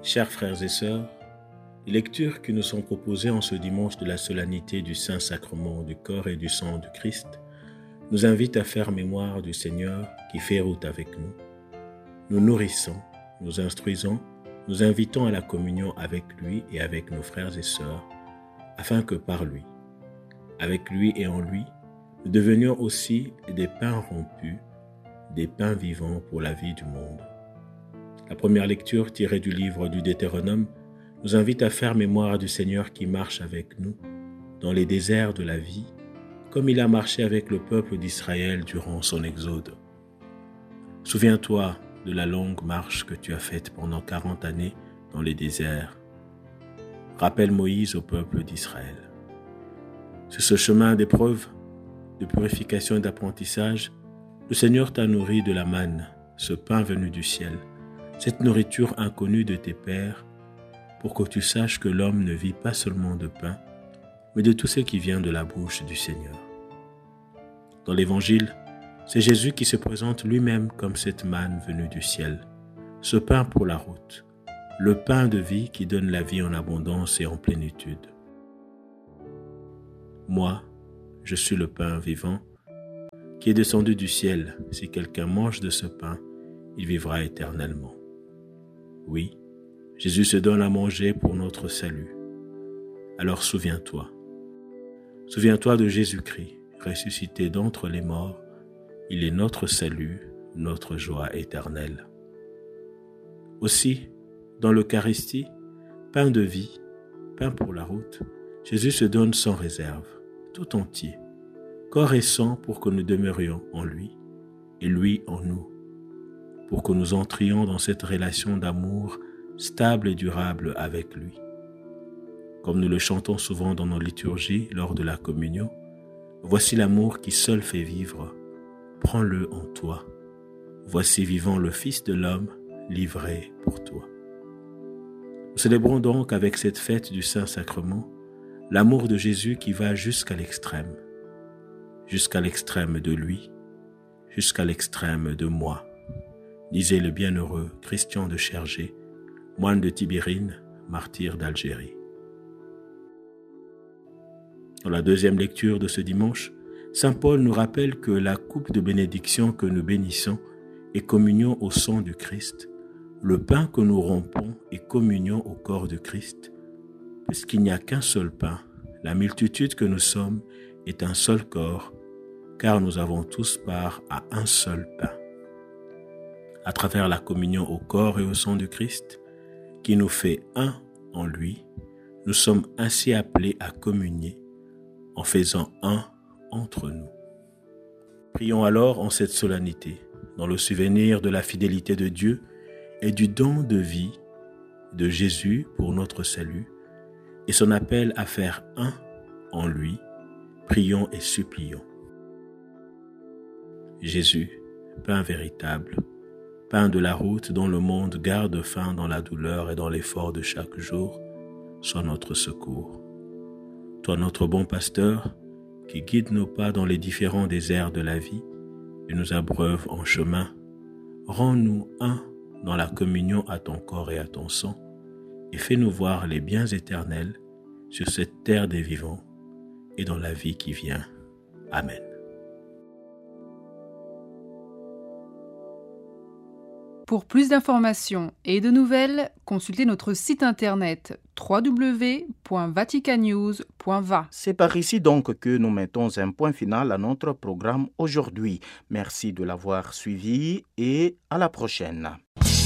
Chers frères et sœurs, les lectures qui nous sont proposées en ce dimanche de la solennité du Saint-Sacrement du corps et du sang du Christ nous invitent à faire mémoire du Seigneur qui fait route avec nous, nous nourrissant, nous instruisant, nous invitons à la communion avec lui et avec nos frères et sœurs, afin que par lui, avec lui et en lui, nous devenions aussi des pains rompus, des pains vivants pour la vie du monde. La première lecture tirée du livre du Deutéronome nous invite à faire mémoire du Seigneur qui marche avec nous dans les déserts de la vie, comme il a marché avec le peuple d'Israël durant son exode. Souviens-toi de la longue marche que tu as faite pendant 40 années dans les déserts. Rappelle Moïse au peuple d'Israël. Sur ce chemin d'épreuve, de purification et d'apprentissage, le Seigneur t'a nourri de la manne, ce pain venu du ciel, cette nourriture inconnue de tes pères, pour que tu saches que l'homme ne vit pas seulement de pain, mais de tout ce qui vient de la bouche du Seigneur. Dans l'Évangile, c'est Jésus qui se présente lui-même comme cette manne venue du ciel, ce pain pour la route, le pain de vie qui donne la vie en abondance et en plénitude. Moi, je suis le pain vivant qui est descendu du ciel. Si quelqu'un mange de ce pain, il vivra éternellement. Oui, Jésus se donne à manger pour notre salut. Alors souviens-toi. Souviens-toi de Jésus-Christ, ressuscité d'entre les morts. Il est notre salut, notre joie éternelle. Aussi, dans l'Eucharistie, pain de vie, pain pour la route, Jésus se donne sans réserve, tout entier, corps et sang pour que nous demeurions en lui et lui en nous, pour que nous entrions dans cette relation d'amour stable et durable avec lui. Comme nous le chantons souvent dans nos liturgies lors de la communion, voici l'amour qui seul fait vivre, prends-le en toi. Voici vivant le Fils de l'homme, livré pour toi. Nous célébrons donc avec cette fête du Saint-Sacrement l'amour de Jésus qui va jusqu'à l'extrême de lui, jusqu'à l'extrême de moi, disait le bienheureux Christian de Chergé, moine de Tibérine, martyr d'Algérie. Dans la deuxième lecture de ce dimanche, saint Paul nous rappelle que la coupe de bénédiction que nous bénissons est communion au sang du Christ, le pain que nous rompons est communion au corps de Christ, puisqu'il n'y a qu'un seul pain, la multitude que nous sommes est un seul corps, car nous avons tous part à un seul pain. À travers la communion au corps et au sang du Christ, qui nous fait un en lui, nous sommes ainsi appelés à communier en faisant un entre nous. Prions alors en cette solennité, dans le souvenir de la fidélité de Dieu et du don de vie de Jésus pour notre salut et son appel à faire un en lui, prions et supplions. Jésus, pain véritable, pain de la route dont le monde garde faim dans la douleur et dans l'effort de chaque jour, sois notre secours. Toi notre bon pasteur, qui guide nos pas dans les différents déserts de la vie et nous abreuve en chemin, rends-nous un dans la communion à ton corps et à ton sang, et fais-nous voir les biens éternels sur cette terre des vivants et dans la vie qui vient. Amen. Pour plus d'informations et de nouvelles, consultez notre site internet www.vaticannews.va. C'est par ici donc que nous mettons un point final à notre programme aujourd'hui. Merci de l'avoir suivi et à la prochaine.